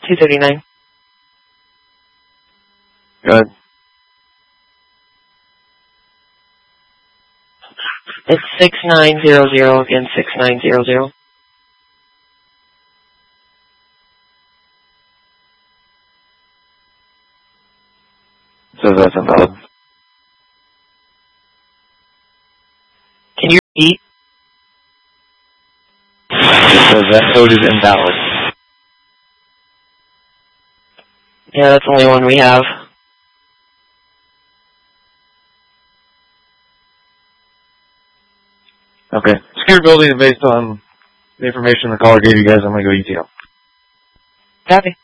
239. Go ahead. It's 6900, again, 6900. Says that's invalid. Can you repeat? It says that code is invalid. Yeah, that's the only one we have. Okay. Secure building based on the information the caller gave you guys. I'm going to go ETL. Copy.